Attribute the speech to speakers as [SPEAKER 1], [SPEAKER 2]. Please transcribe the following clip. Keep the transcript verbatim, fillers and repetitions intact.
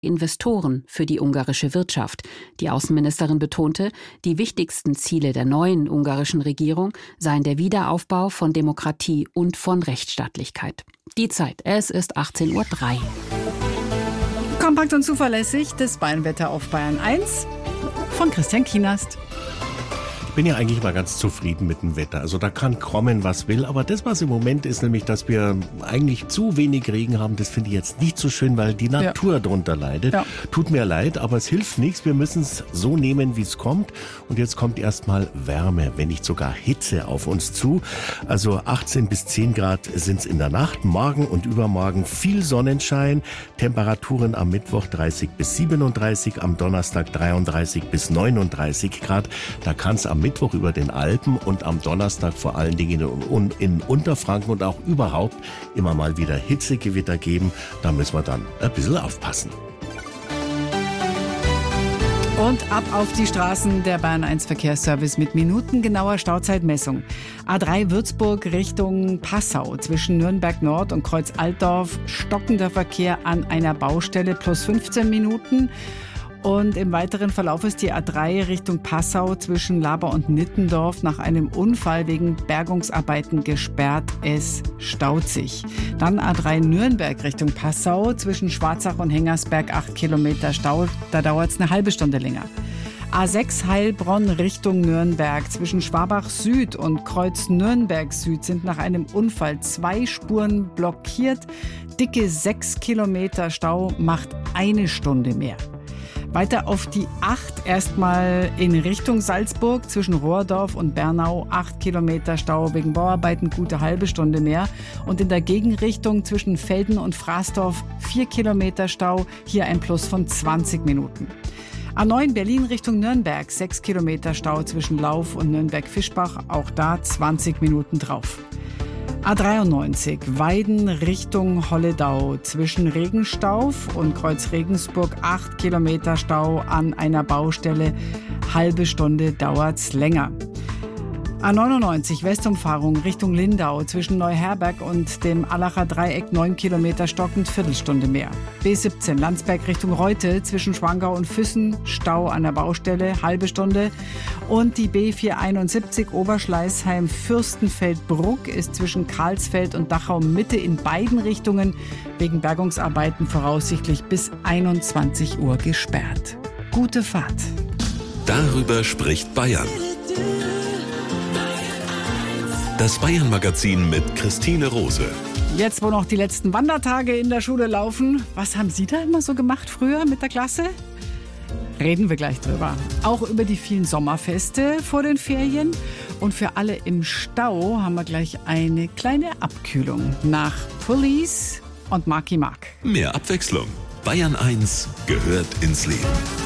[SPEAKER 1] Investoren für die ungarische Wirtschaft. Die Außenministerin betonte, die wichtigsten Ziele der neuen ungarischen Regierung seien der Wiederaufbau von Demokratie und von Rechtsstaatlichkeit. Die Zeit, es ist achtzehn Uhr drei.
[SPEAKER 2] Kompakt und zuverlässig, das Bayernwetter auf Bayern eins von Christian Kienast.
[SPEAKER 3] Ich bin ja eigentlich mal ganz zufrieden mit dem Wetter. Also da kann kommen, was will. Aber das, was im Moment ist, nämlich, dass wir eigentlich zu wenig Regen haben, das finde ich jetzt nicht so schön, weil die Natur ja. darunter leidet. Ja. Tut mir leid, aber es hilft nichts. Wir müssen es so nehmen, wie es kommt. Und jetzt kommt erstmal Wärme, wenn nicht sogar Hitze auf uns zu. Also achtzehn bis zehn Grad sind es in der Nacht. Morgen und übermorgen viel Sonnenschein. Temperaturen am Mittwoch dreißig bis siebenunddreißig, am Donnerstag dreiunddreißig bis neununddreißig Grad. Da kann es am Mittwoch über den Alpen und am Donnerstag vor allen Dingen in, in Unterfranken und auch überhaupt immer mal wieder Hitzegewitter geben. Da müssen wir dann ein bisschen aufpassen.
[SPEAKER 2] Und ab auf die Straßen, der Bayern eins Verkehrsservice mit minutengenauer Stauzeitmessung. A drei Würzburg Richtung Passau zwischen Nürnberg Nord und Kreuz Altdorf. Stockender Verkehr an einer Baustelle plus fünfzehn Minuten. Und im weiteren Verlauf ist die A drei Richtung Passau zwischen Laber und Nittendorf nach einem Unfall wegen Bergungsarbeiten gesperrt. Es staut sich. Dann A drei Nürnberg Richtung Passau zwischen Schwarzach und Hengersberg acht Kilometer Stau. Da dauert es eine halbe Stunde länger. A sechs Heilbronn Richtung Nürnberg zwischen Schwabach Süd und Kreuz Nürnberg Süd sind nach einem Unfall zwei Spuren blockiert. Dicke sechs Kilometer Stau macht eine Stunde mehr. Weiter auf die acht, erstmal in Richtung Salzburg zwischen Rohrdorf und Bernau, acht Kilometer Stau wegen Bauarbeiten, gute halbe Stunde mehr. Und in der Gegenrichtung zwischen Velden und Fraßdorf, vier Kilometer Stau, hier ein Plus von zwanzig Minuten. A neun Berlin Richtung Nürnberg, sechs Kilometer Stau zwischen Lauf und Nürnberg-Fischbach, auch da zwanzig Minuten drauf. A dreiundneunzig Weiden Richtung Holledau zwischen Regenstauf und Kreuz Regensburg acht Kilometer Stau an einer Baustelle. Halbe Stunde dauert's länger. A neunundneunzig Westumfahrung Richtung Lindau zwischen Neuherberg und dem Allacher Dreieck neun Kilometer stockend, Viertelstunde mehr. B siebzehn Landsberg Richtung Reute zwischen Schwangau und Füssen, Stau an der Baustelle, halbe Stunde. Und die B vierhunderteinundsiebzig Oberschleißheim Fürstenfeldbruck ist zwischen Karlsfeld und Dachau Mitte in beiden Richtungen wegen Bergungsarbeiten voraussichtlich bis einundzwanzig Uhr gesperrt. Gute Fahrt.
[SPEAKER 4] Darüber spricht Bayern. Das Bayern-Magazin mit Christine Rose.
[SPEAKER 2] Jetzt, wo noch die letzten Wandertage in der Schule laufen, was haben Sie da immer so gemacht früher mit der Klasse? Reden wir gleich drüber. Auch über die vielen Sommerfeste vor den Ferien. Und für alle im Stau haben wir gleich eine kleine Abkühlung nach Police und Marky Mark.
[SPEAKER 4] Mehr Abwechslung. Bayern eins gehört ins Leben.